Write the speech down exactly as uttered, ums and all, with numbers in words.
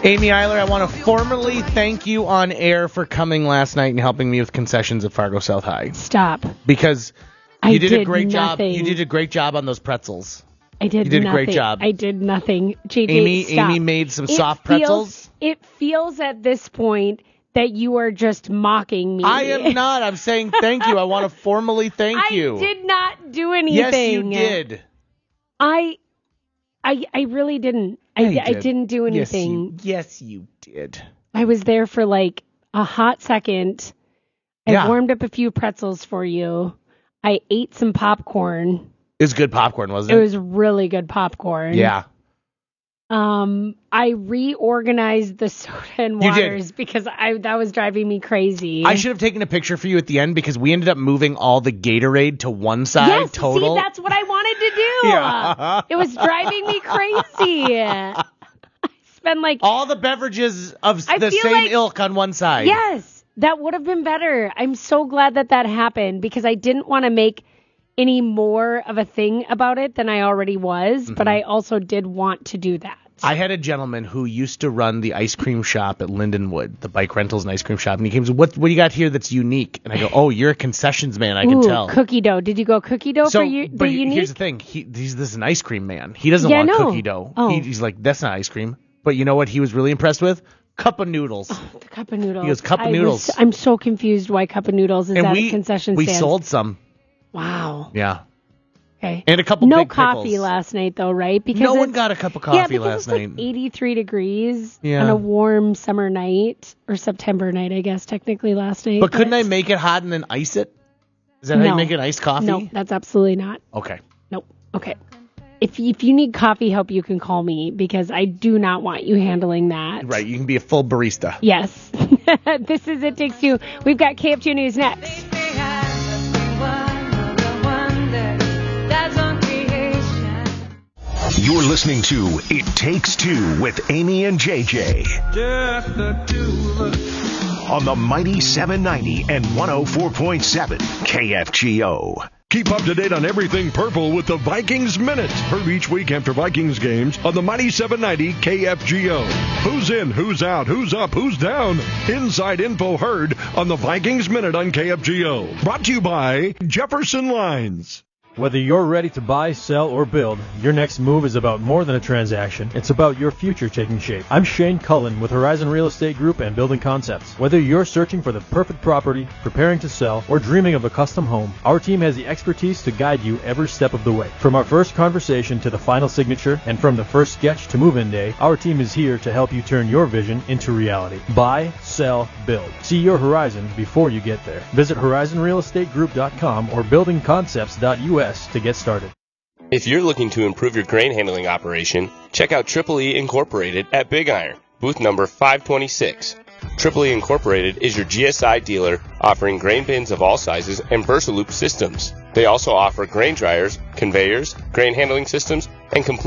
Amy Eiler, I want to formally thank you on air for coming last night and helping me with concessions at Fargo South High. Stop. Because you I did, did a great nothing. job. You did a great job on those pretzels. I did You did nothing. a great job. I did nothing. J J, Amy, stop. Amy made some It soft feels- pretzels. It feels at this point that you are just mocking me. I am not. I'm saying thank you. I want to formally thank I you. did not do anything. Yes, you did. I, I, I really didn't. Yeah, I, you I did. didn't do anything. Yes, you, yes, you did. I was there for like a hot second. I Yeah. warmed up a few pretzels for you. I ate some popcorn. It was good popcorn, wasn't It it? was really good popcorn. Yeah. Um, I reorganized the soda and You did. waters because I that was driving me crazy. I should have taken a picture for you at the end because we ended up moving all the Gatorade to one side yes, total. see, that's what I wanted to do. Yeah. It was driving me crazy. I spent like all the beverages of I the feel same like- ilk on one side. Yes, that would have been better. I'm so glad that that happened because I didn't want to make any more of a thing about it than I already was, Mm-hmm. but I also did want to do that. I had a gentleman who used to run the ice cream shop at Lindenwood, the bike rentals and ice cream shop, and he came and said, what, what do you got here that's unique? And I go, oh, you're a concessions man, I can Ooh, tell. cookie dough. Did you go cookie dough So, for you, but the he- unique? here's the thing. He, he's this is an ice cream man. He doesn't Yeah, want no. cookie dough. Oh. He, he's like, that's not ice cream. But you know what he was really impressed with? Cup of noodles. The cup of noodles. He goes, cup of I was- noodles. I'm so confused why cup of noodles is and at we, a concession we stand. sold some. Wow. Yeah. Okay. And a couple No big coffee pickles. last night though, right? Because No one it's- got a cup of yeah, coffee because last it's like night. eighty-three degrees Yeah. on a warm summer night or September night, I guess technically last night. But couldn't I make it hot and then ice it? Is that how No. you make an iced coffee? No, that's absolutely not. Okay. Nope. Okay. If if you need coffee help, you can call me because I do not want you handling that. Right, you can be a full barista. Yes. This is It Takes Two. We've got K F G News next. You're listening to It Takes Two with Amy and J J. Just the two of us. On the Mighty seven ninety and one oh four point seven K F G O. Keep up to date on everything purple with the Vikings Minute. Heard each week after Vikings games on the Mighty seven ninety K F G O. Who's in, who's out, who's up, who's down? Inside info heard on the Vikings Minute on K F G O. Brought to you by Jefferson Lines. Whether you're ready to buy, sell, or build, your next move is about more than a transaction. It's about your future taking shape. I'm Shane Cullen with Horizon Real Estate Group and Building Concepts. Whether you're searching for the perfect property, preparing to sell, or dreaming of a custom home, our team has the expertise to guide you every step of the way. From our first conversation to the final signature, and from the first sketch to move-in day, our team is here to help you turn your vision into reality. Buy, sell, build. See your horizon before you get there. Visit horizon real estate group dot com or building concepts dot U S to get started. If you're looking to improve your grain handling operation, check out Triple E Incorporated at Big Iron, booth number five twenty-six. Triple E Incorporated is your G S I dealer offering grain bins of all sizes and Versaloop systems. They also offer grain dryers, conveyors, grain handling systems, and complete